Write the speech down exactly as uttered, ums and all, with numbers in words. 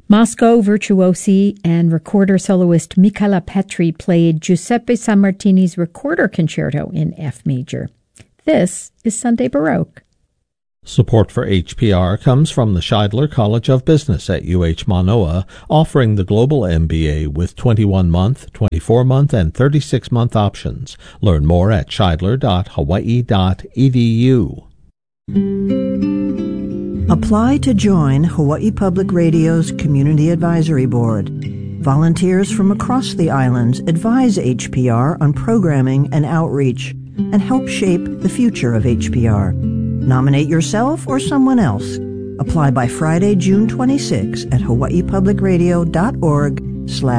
Moscow virtuosi and recorder soloist Michala Petri played Giuseppe Sammartini's Recorder Concerto in F major. This is Sunday Baroque. Support for H P R comes from the Scheidler College of Business at U H Manoa, offering the Global M B A with twenty-one month, twenty-four month, and thirty-six month options. Learn more at scheidler dot hawaii dot e d u. Apply to join Hawaii Public Radio's Community Advisory Board. Volunteers from across the islands advise H P R on programming and outreach and help shape the future of H P R. Nominate yourself or someone else. Apply by Friday, June twenty-sixth at hawaii public radio dot org slash